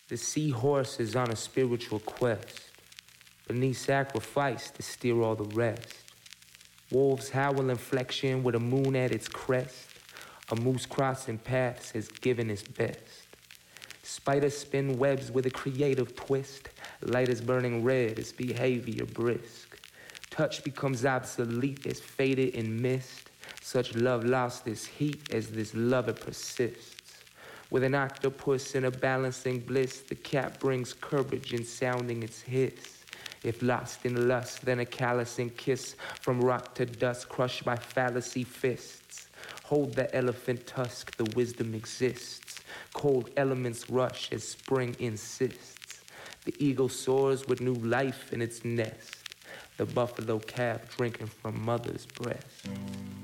The seahorse is on a spiritual quest, beneath sacrifice to steer all the rest. Wolves howl in flexion with a moon at its crest. A moose crossing paths has given its best. Spiders spin webs with a creative twist. Light is burning red, its behavior brisk. Touch becomes obsolete as faded in mist. Such love lost its heat as this lover persists. With an octopus in a balancing bliss, the cat brings courage in sounding its hiss. If lost in lust, then a callousing kiss from rock to dust, crushed by fallacy fists. Hold the elephant tusk, the wisdom exists. Cold elements rush as spring insists. The eagle soars with new life in its nest. The buffalo calf drinking from mother's breast.